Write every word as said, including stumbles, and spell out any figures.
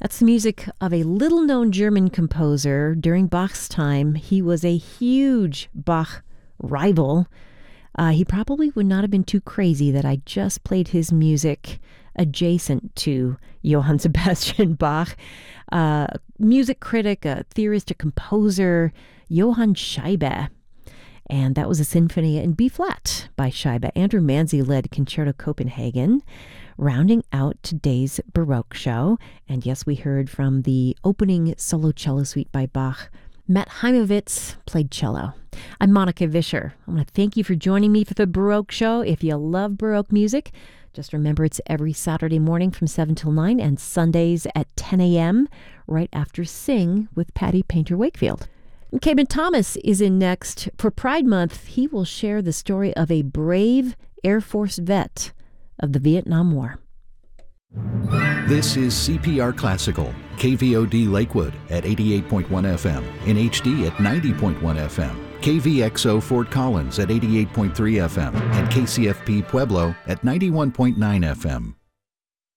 That's the music of a little-known German composer. During Bach's time, he was a huge Bach rival. Uh, he probably would not have been too crazy that I just played his music adjacent to Johann Sebastian Bach. Uh, music critic, a theorist, a composer, Johann Scheibe. And that was a symphony in B-flat by Scheibe. Andrew Manzi led Concerto Copenhagen, rounding out today's Baroque show. And yes, we heard from the opening solo cello suite by Bach. Matt Heimovitz played cello. I'm Monica Vischer. I want to thank you for joining me for the Baroque show. If you love Baroque music, just remember it's every Saturday morning from seven till nine and Sundays at ten a.m. right after Sing with Patty Painter-Wakefield. Caben Thomas is in next. For Pride Month, he will share the story of a brave Air Force vet of the Vietnam War. This is C P R Classical, K V O D Lakewood at eighty-eight point one F M, in H D at ninety point one F M, K V X O Fort Collins at eighty-eight point three F M, and K C F P Pueblo at ninety-one point nine F M.